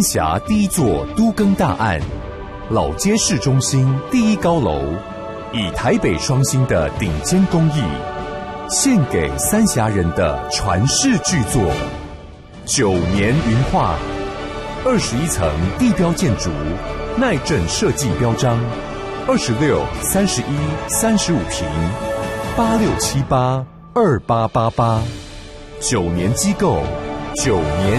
辖第一座都更大案，老街市中心第一高楼，以台北双星的顶尖工艺，献给三峡人的传世巨作9年云画，21层地标建筑，耐震设计标章，26、31、35坪，86782888，9年机构，9年。